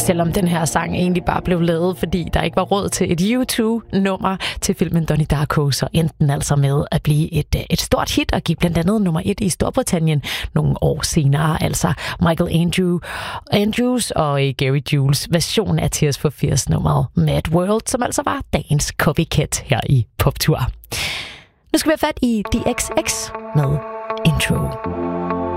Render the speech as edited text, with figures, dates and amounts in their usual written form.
selvom den her sang egentlig bare blev lavet, fordi der ikke var råd til et U2-nummer til filmen Donnie Darko, så endte den altså med at blive et stort hit og give blandt andet nummer 1 i Storbritannien nogle år senere. Altså Michael Andrews og Gary Jules version af Tears for Fears-nummeret Mad World, som altså var dagens copycat her i Poptur. Nu skal vi have fat i DXX med Intro.